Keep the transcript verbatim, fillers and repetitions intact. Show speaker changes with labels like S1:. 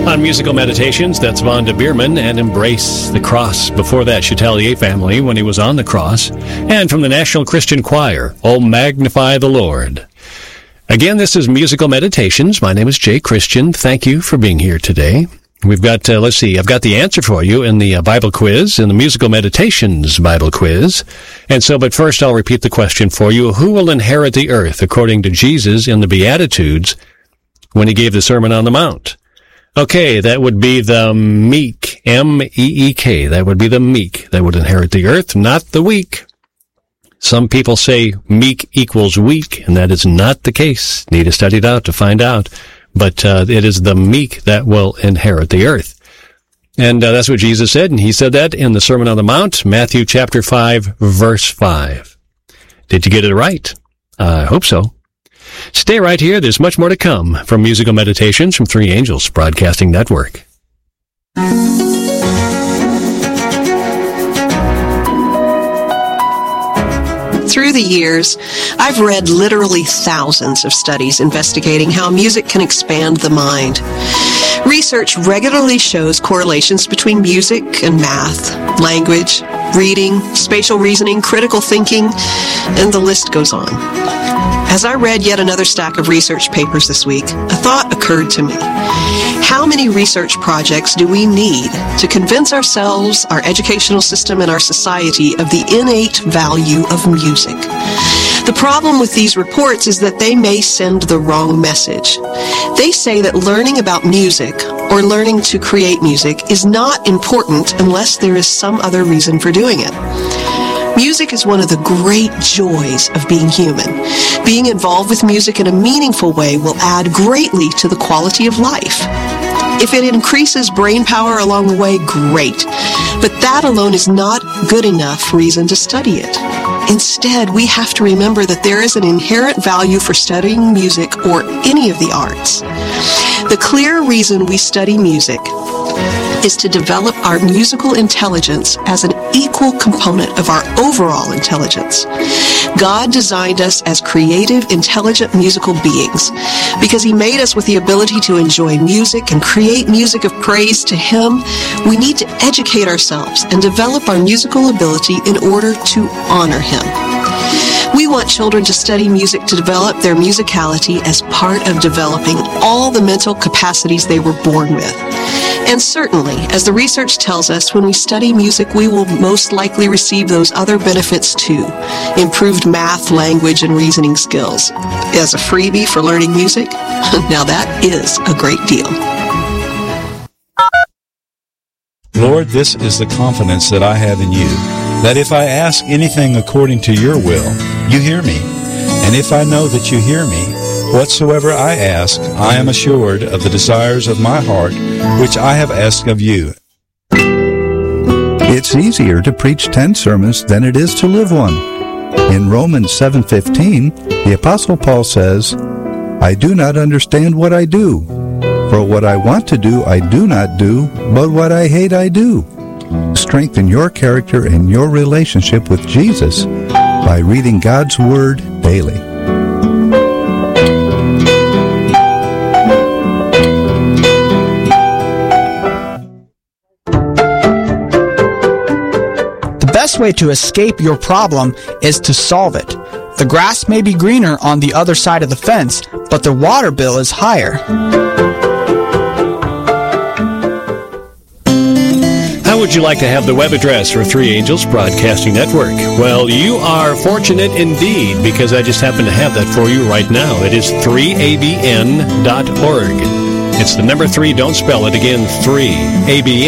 S1: On Musical Meditations, that's Vonda Bierman and Embrace the Cross. Before that, Chatelier Family, When He Was on the Cross. And from the National Christian Choir, Oh Magnify the Lord. Again, this is Musical Meditations. My name is Jay Christian. Thank you for being here today. We've got, uh, let's see, I've got the answer for you in the uh, Bible quiz, in the Musical Meditations Bible quiz. And so, but first I'll repeat the question for you. Who will inherit the earth according to Jesus in the Beatitudes when he gave the Sermon on the Mount? Okay, that would be the meek, M E E K. That would be the meek that would inherit the earth, not the weak. Some people say meek equals weak, and that is not the case. Need to study it out to find out. But uh, it is the meek that will inherit the earth. And uh, that's what Jesus said, and he said that in the Sermon on the Mount, Matthew chapter five, verse five. Did you get it right? Uh, I hope so. Stay right here. There's much more to come from Musical Meditations from Three Angels Broadcasting Network.
S2: Through the years, I've read literally thousands of studies investigating how music can expand the mind. Research regularly shows correlations between music and math, language, reading, spatial reasoning, critical thinking, and the list goes on. As I read yet another stack of research papers this week, a thought occurred to me. How many research projects do we need to convince ourselves, our educational system, and our society of the innate value of music? The problem with these reports is that they may send the wrong message. They say that learning about music or learning to create music is not important unless there is some other reason for doing it. Music is one of the great joys of being human. Being involved with music in a meaningful way will add greatly to the quality of life. If it increases brain power along the way, great. But that alone is not good enough reason to study it. Instead, we have to remember that there is an inherent value for studying music or any of the arts. The clear reason we study music is to develop our musical intelligence as an equal component of our overall intelligence. God designed us as creative, intelligent musical beings because He made us with the ability to enjoy music and create music of praise to Him. We need to educate ourselves and develop our musical ability in order to honor Him. We want children to study music to develop their musicality as part of developing all the mental capacities they were born with. And certainly, as the research tells us, when we study music, we will most likely receive those other benefits too. Improved math, language, and reasoning skills. As a freebie for learning music, now that is a great deal.
S3: Lord, this is the confidence that I have in you, that if I ask anything according to your will, you hear me. And if I know that you hear me, whatsoever I ask, I am assured of the desires of my heart, which I have asked of you.
S4: It's easier to preach ten sermons than it is to live one. In Romans seven fifteen, the Apostle Paul says, I do not understand what I do. For what I want to do, I do not do, but what I hate, I do. Strengthen your character and your relationship with Jesus by reading God's Word daily.
S5: The best way to escape your problem is to solve it. The grass may be greener on the other side of the fence, but the water bill is higher.
S1: How would you like to have the web address for Three Angels Broadcasting Network? Well, you are fortunate indeed, because I just happen to have that for you right now. It is three A B N dot org. It's the number three, don't spell it again, three A B N.